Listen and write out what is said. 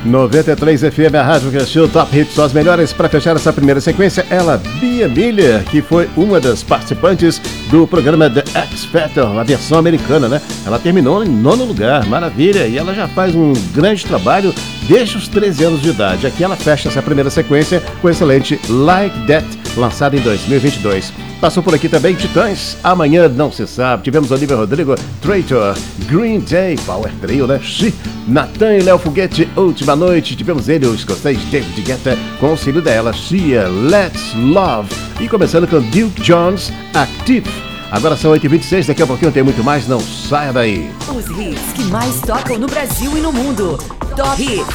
93 FM, a rádio que assistiu Top Hits, só as melhores. Para fechar essa primeira sequência, ela, Bia Miller, que foi uma das participantes do programa The X Factor, a versão americana, né? Ela terminou em 9º lugar, maravilha, e ela já faz um grande trabalho desde os 13 anos de idade. Aqui ela fecha essa primeira sequência com o excelente Like That, lançado em 2022. Passou por aqui também Titãs, Amanhã Não Se Sabe. Tivemos Olivia Rodrigo, Traitor, Green Day, Power Trio, né? Natan e Léo Foguete, Última Noite. Tivemos ele, o escocês David Guetta, com o auxílio dela, Sia, Let's Love. E começando com Duke Jones, Active. Agora são 8h26, daqui a pouquinho tem muito mais, não saia daí. Os hits que mais tocam no Brasil e no mundo. Top Hits